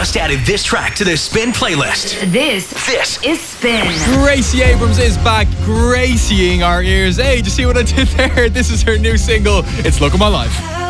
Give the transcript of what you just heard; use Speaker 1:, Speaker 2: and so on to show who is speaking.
Speaker 1: Just added this track to the Spin playlist.
Speaker 2: This is Spin.
Speaker 3: Gracie Abrams is back, gracieing our ears. Hey, did you see what I did there? This is her new single. It's Look at My Life.